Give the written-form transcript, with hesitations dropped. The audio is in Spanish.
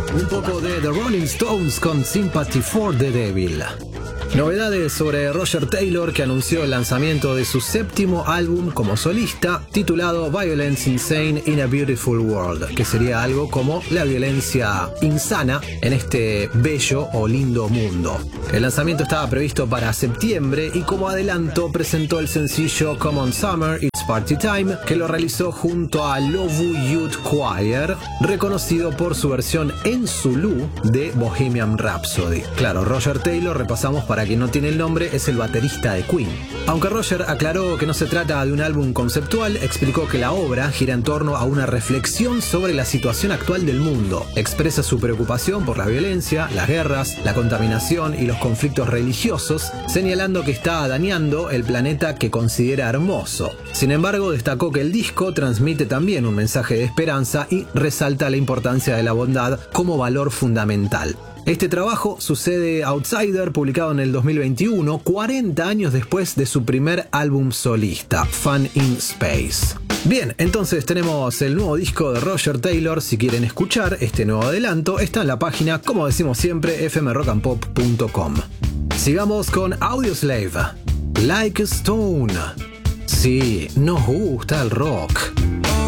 Un poco de The Rolling Stones con Sympathy for the Devil. Novedades sobre Roger Taylor, que anunció el lanzamiento de su séptimo álbum como solista, titulado Violence Insane in a Beautiful World, que sería algo como la violencia insana en este bello o lindo mundo. El lanzamiento estaba previsto para septiembre y como adelanto presentó el sencillo Come on Summer, It's Party Time, que lo realizó junto a Lovu Youth Choir, reconocido por su versión en Zulu de Bohemian Rhapsody. Claro, Roger Taylor, repasamos para quien no tiene el nombre, es el baterista de Queen. Aunque Roger aclaró que no se trata de un álbum conceptual, explicó que la obra gira en torno a una reflexión sobre la situación actual del mundo. Expresa su preocupación por la violencia, las guerras, la contaminación y los conflictos religiosos, señalando que está dañando el planeta que considera hermoso. Sin embargo, destacó que el disco transmite también un mensaje de esperanza y resalta la importancia de la bondad como valor fundamental. Este trabajo sucede Outsider, publicado en el 2021, 40 años después de su primer álbum solista, Fun in Space. Bien, entonces tenemos el nuevo disco de Roger Taylor. Si quieren escuchar este nuevo adelanto, está en la página, como decimos siempre, fmrockandpop.com. Sigamos con Audioslave, Like a Stone. Sí, nos gusta el rock.